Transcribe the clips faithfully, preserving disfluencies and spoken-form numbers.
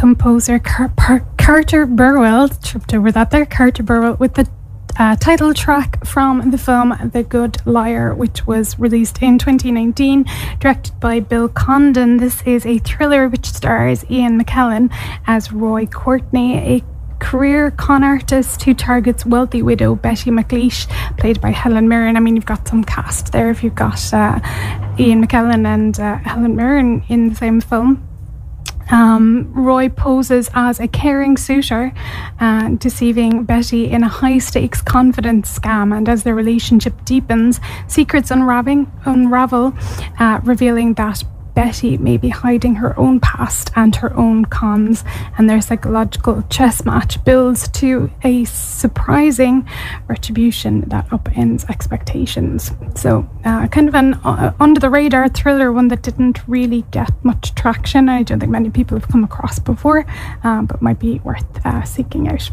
composer Car- Par- Carter Burwell, tripped over that there, Carter Burwell, with the uh, title track from the film The Good Liar, which was released in twenty nineteen, directed by Bill Condon. This is a thriller which stars Ian McKellen as Roy Courtney, a career con artist who targets wealthy widow Betty McLeish, played by Helen Mirren. I mean, you've got some cast there if you've got uh, Ian McKellen and uh, Helen Mirren in the same film. Um, Roy poses as a caring suitor, uh, deceiving Betty in a high-stakes confidence scam, and as their relationship deepens, secrets unraveling, unravel, uh, revealing that Betty may be hiding her own past and her own cons, and their psychological chess match builds to a surprising retribution that upends expectations. So uh, kind of an uh, under-the-radar thriller, one that didn't really get much traction. I don't think many people have come across before, uh, but might be worth uh, seeking out.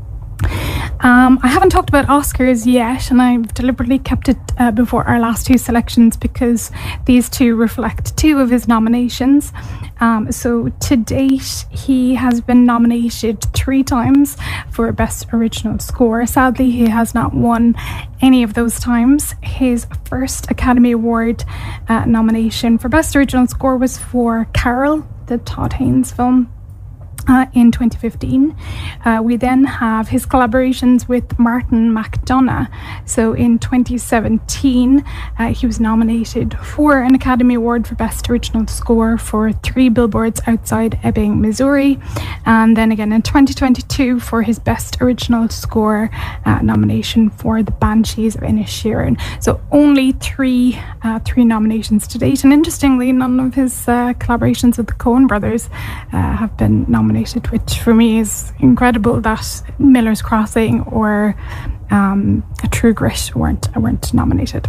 Um, I haven't talked about Oscars yet, and I've deliberately kept it uh, before our last two selections because these two reflect two of his nominations. Um, so to date, he has been nominated three times for Best Original Score. Sadly, he has not won any of those times. His first Academy Award uh, nomination for Best Original Score was for Carol, the Todd Haynes film. Uh, in twenty fifteen. Uh, we then have his collaborations with Martin McDonagh. So in twenty seventeen, uh, he was nominated for an Academy Award for Best Original Score for Three Billboards Outside Ebbing, Missouri. And then again in twenty twenty-two for his Best Original Score uh, nomination for The Banshees of Inisherin. So only three uh, three nominations to date. And interestingly, none of his uh, collaborations with the Coen brothers uh, have been nominated, which for me is incredible that Miller's Crossing or um, A True Grit weren't, weren't nominated.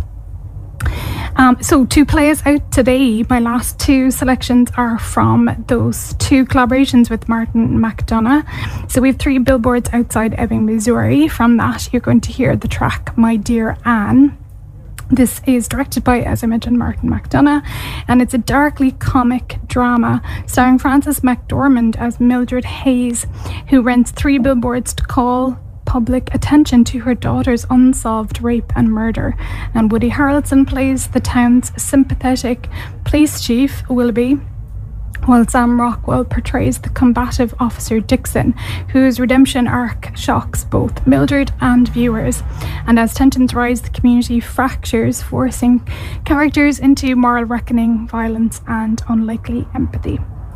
Um, so to play us out today, my last two selections are from those two collaborations with Martin McDonagh. So we have Three Billboards Outside Ebbing, Missouri. From that, you're going to hear the track My Dear Anne. This is directed by, as I mentioned, Martin McDonagh, and it's a darkly comic drama starring Frances McDormand as Mildred Hayes, who rents three billboards to call public attention to her daughter's unsolved rape and murder. And Woody Harrelson plays the town's sympathetic police chief, Willoughby, while Sam Rockwell portrays the combative Officer Dixon, whose redemption arc shocks both Mildred and viewers. And as tensions rise, the community fractures, forcing characters into moral reckoning, violence, and unlikely empathy.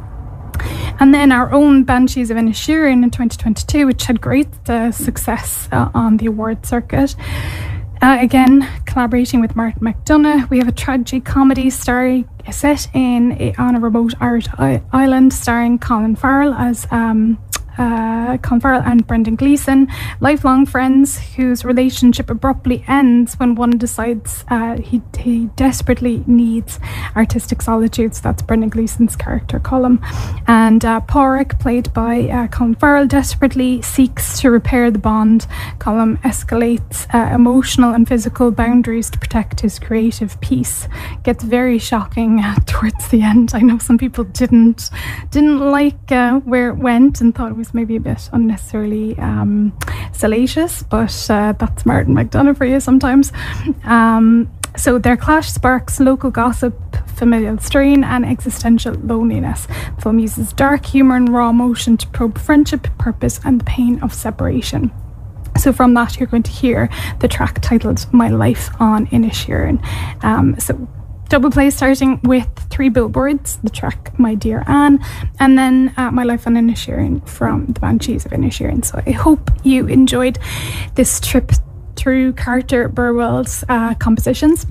And then our own Banshees of Inisherin in twenty twenty-two, which had great uh, success uh, on the award circuit. Uh, again, collaborating with Martin McDonagh, we have a tragedy-comedy starring set in on a remote Irish island, starring Colin Farrell as um, uh, Colin Farrell and Brendan Gleeson, lifelong friends whose relationship abruptly ends when one decides uh, he he desperately needs artistic solitude. So that's Brendan Gleeson's character, Colm. And uh, Pádraig, played by uh, Colin Farrell, desperately seeks to repair the bond. Colm escalates uh, emotional and physical boundaries to protect his creative peace. Gets very shocking uh, towards the end. I know some people didn't didn't like uh, where it went and thought it was maybe a bit unnecessarily um, salacious, but uh, that's Martin McDonagh for you sometimes. Um, so their clash sparks local gossip, familial strain, and existential loneliness. The film uses dark humour and raw emotion to probe friendship, purpose, and the pain of separation. So from that, you're going to hear the track titled My Life on Inisherin. Um, so double play starting with Three Billboards, the track My Dear Anne, and then uh, My Life on Inisherin from The Banshees of Inisherin. So I hope you enjoyed this trip through Carter Burwell's uh, compositions.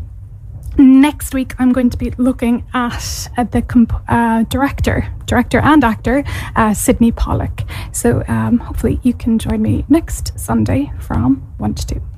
Next week, I'm going to be looking at, at the comp- uh, director, director and actor, uh, Sydney Pollack. So um, hopefully you can join me next Sunday from one to two.